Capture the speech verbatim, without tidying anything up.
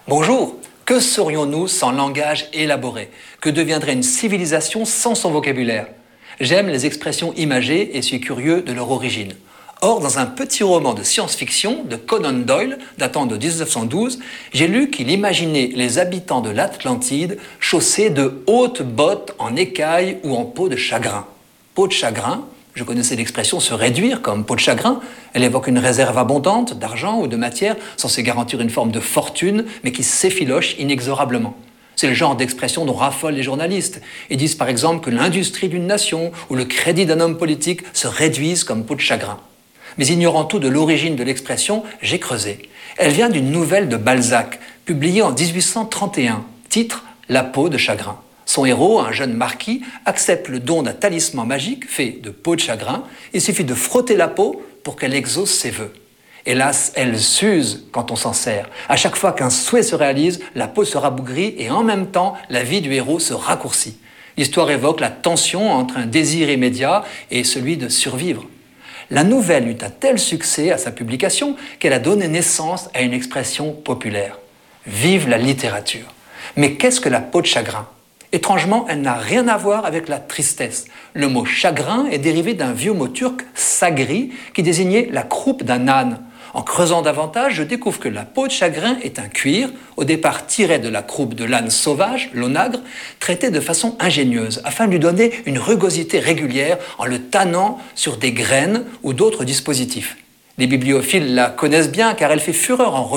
Bonjour, que serions-nous sans langage élaboré? Que deviendrait une civilisation sans son vocabulaire? J'aime les expressions imagées et suis curieux de leur origine. Or, dans un petit roman de science-fiction de Conan Doyle, datant de dix-neuf cent douze, j'ai lu qu'il imaginait les habitants de l'Atlantide chaussés de hautes bottes en écailles ou en peau de chagrin. Peau de chagrin, je connaissais l'expression se réduire comme peau de chagrin. Elle évoque une réserve abondante d'argent ou de matière censée garantir une forme de fortune, mais qui s'effiloche inexorablement. C'est le genre d'expression dont raffolent les journalistes. Ils disent par exemple que l'industrie d'une nation ou le crédit d'un homme politique se réduisent comme peau de chagrin. Mais ignorant tout de l'origine de l'expression, j'ai creusé. Elle vient d'une nouvelle de Balzac, publiée en dix-huit cent trente et un, titre « La peau de chagrin ». Son héros, un jeune marquis, accepte le don d'un talisman magique fait de peau de chagrin. Il suffit de frotter la peau pour qu'elle exauce ses vœux. Hélas, elle s'use quand on s'en sert. À chaque fois qu'un souhait se réalise, la peau se rabougrit et en même temps, la vie du héros se raccourcit. L'histoire évoque la tension entre un désir immédiat et celui de survivre. La nouvelle eut un tel succès à sa publication qu'elle a donné naissance à une expression populaire. Vive la littérature! Mais qu'est-ce que la peau de chagrin? Étrangement, elle n'a rien à voir avec la tristesse. Le mot chagrin est dérivé d'un vieux mot turc, sagri, qui désignait la croupe d'un âne. En creusant davantage, je découvre que la peau de chagrin est un cuir, au départ tiré de la croupe de l'âne sauvage, l'onagre, traité de façon ingénieuse, afin de lui donner une rugosité régulière en le tannant sur des graines ou d'autres dispositifs. Les bibliophiles la connaissent bien car elle fait fureur en